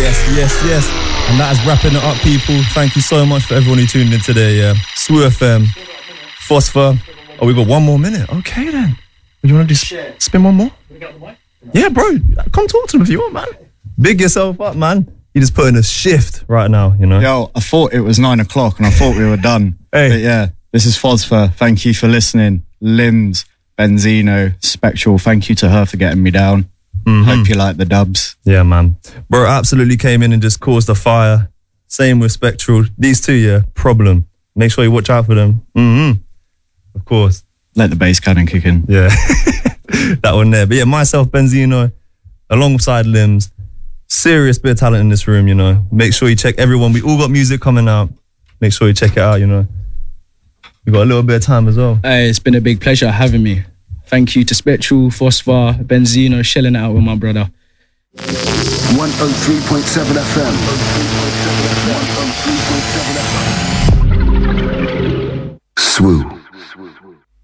Yes. And that is wrapping it up, people. Thank you so much for everyone who tuned in today. SWU FM, Phosphor. Oh, we got 1 more minute. Okay, then. You want to just spin one more? Yeah, bro. Come talk to them if you want, man. Big yourself up, man. You're just putting a shift right now, you know? Yo, I thought it was 9 o'clock and I thought we were done. Hey. But yeah, this is Phosphor. Thank you for listening. Limbs, Benzino, Spectral. Thank you to her for getting me down. Hope you like the dubs. Yeah, man. Bro absolutely came in and just caused a fire. Same with Spectral. These two, yeah, problem. Make sure you watch out for them. Of course. Let the bass cannon kick in. Yeah. That one there. But yeah, myself, Benzino, alongside Limbs. Serious bit of talent in this room, you know. Make sure you check everyone. We all got music coming out. Make sure you check it out, you know. We got a little bit of time as well. Hey, it's been a big pleasure having me. Thank you to Spectral, Phosphor, Benzino, shelling it out with my brother. 103.7 FM. SWU.